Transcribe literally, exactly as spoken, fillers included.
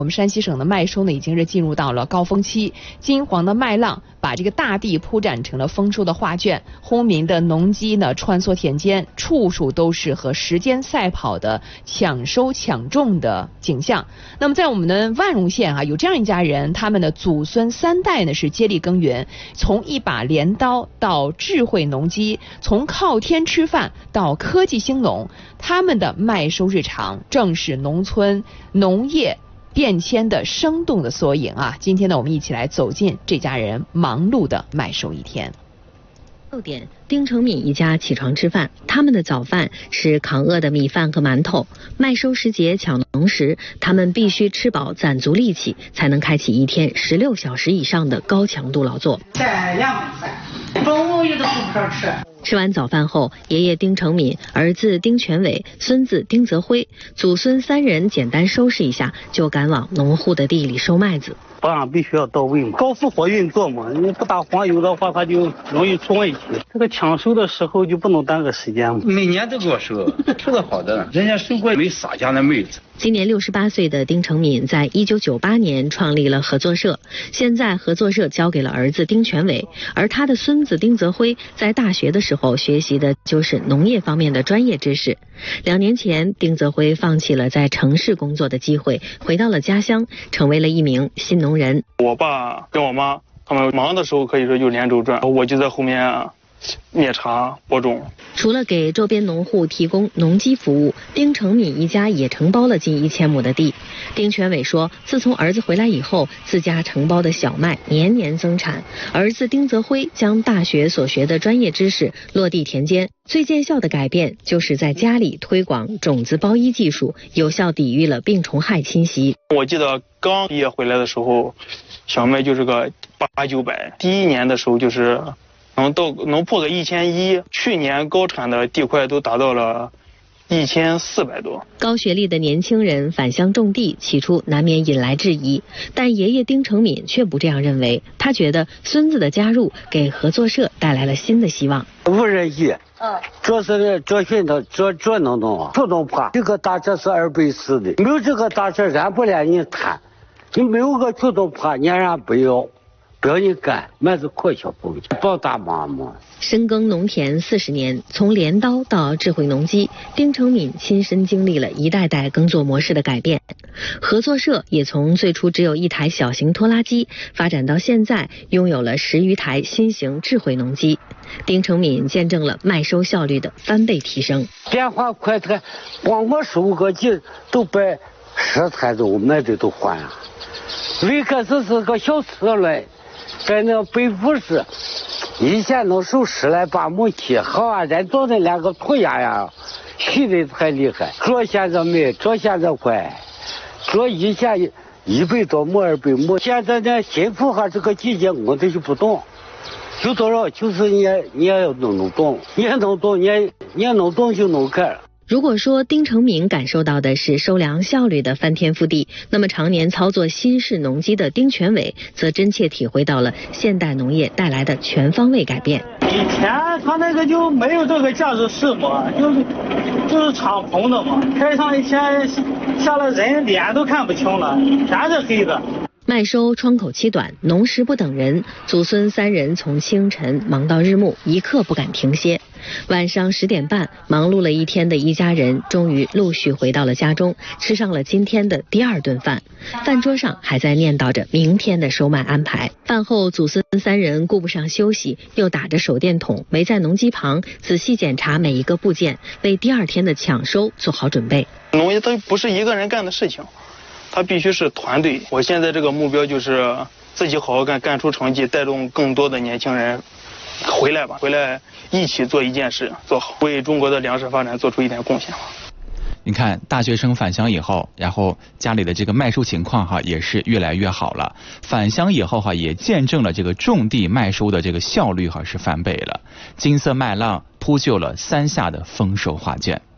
我们山西省的麦收呢，已经是进入到了高峰期，金黄的麦浪把这个大地铺展成了丰收的画卷，轰鸣的农机呢穿梭田间，处处都是和时间赛跑的抢收抢种的景象。那么在我们的万荣县啊，有这样一家人，他们的祖孙三代呢是接力耕耘，从一把镰刀到智慧农机，从靠天吃饭到科技兴农，他们的麦收日常正是农村农业变迁的生动的缩影啊！今天呢，我们一起来走进这家人忙碌的麦收一天。 六点，丁成敏一家起床吃饭，他们的早饭是扛饿的米饭和馒头。麦收时节抢农时，他们必须吃饱攒足力气，才能开启一天十六小时以上的高强度劳作。 这两碗饭，中午有的顾不上吃。 吃完早饭后，爷爷丁成敏、儿子丁全伟、孙子丁泽辉，祖孙三人简单收拾一下，就赶往农户的地里收麦子。 保养必须要到位嘛，高负荷运作嘛，你不打黄油的话，它就容易出问题。这个抢收的时候就不能耽搁时间嘛。 每年都给我收，特别好的，人家收过没撒家的麦子。 今年六十八岁的丁成敏在一九九八年创立了合作社，现在合作社交给了儿子丁全伟，而他的孙子丁泽辉在大学的时候学习的就是农业方面的专业知识。两年前，丁泽辉放弃了在城市工作的机会，回到了家乡，成为了一名新农人。 我爸跟我妈他们忙的时候可以说就连轴转，我就在后面灭茬播种。 除了给周边农户提供农机服务，丁成敏一家也承包了近一千亩的地。丁全伟说，自从儿子回来以后，自家承包的小麦年年增产。儿子丁泽辉将大学所学的专业知识落地田间，最见效的改变就是在家里推广种子包衣技术，有效抵御了病虫害侵袭。 我记得刚毕业回来的时候，小麦就是个八九百，第一年的时候就是能到能破个一千一，去年高产的地块都达到了一千四百多。 高学历的年轻人返乡种地，起初难免引来质疑，但爷爷丁成敏却不这样认为。他觉得孙子的加入给合作社带来了新的希望。 无人机，嗯，这是这训的这这能弄啊，手动耙，这个大车是二百四的，没有这个大车俺不让你摊，你没有个手动耙，你俺不要。不要你干，麦子可小不帮大忙嘛。 深耕农田四十年，从镰刀到智慧农机，丁成敏亲身经历了一代代耕作模式的改变。合作社也从最初只有一台小型拖拉机，发展到现在拥有了十余台新型智慧农机。丁成敏见证了麦收效率的翻倍提升。 变化快，它光我收个季都摆十台子，我麦子都换了。最开始是个小车来。在那北府市，以前能收十来八亩地，好啊，咱做的两个土丫丫，洗的太厉害。这现在没，这现在快，这以前一百多亩、二百亩，现在呢，新妇哈这个季节我这就不懂，有多少就是你也你也要弄弄懂，你也弄懂，你也你也弄懂就弄开了。 如果说丁成敏感受到的是收粮效率的翻天覆地，那么常年操作新式农机的丁全伟则真切体会到了现代农业带来的全方位改变。 以前他那个就没有这个驾驶室嘛，就是就是敞篷的嘛，开上一天下来人脸都看不清了，全是黑的。 麦收窗口期短，农时不等人，祖孙三人从清晨忙到日暮，一刻不敢停歇。晚上十点半，忙碌了一天的一家人终于陆续回到了家中，吃上了今天的第二顿饭。饭桌上还在念叨着明天的收麦安排。饭后，祖孙三人顾不上休息，又打着手电筒围在农机旁，仔细检查每一个部件，为第二天的抢收做好准备。 农业它不是一个人干的事情，它必须是团队。我现在这个目标就是自己好好干，干出成绩，带动更多的年轻人回来吧，回来一起做一件事，做好，为中国的粮食发展做出一点贡献。 你看，大学生返乡以后，然后家里的这个麦收情况哈也是越来越好了。返乡以后哈，也见证了这个种地麦收的这个效率哈是翻倍了。金色麦浪铺就了三下的丰收画卷。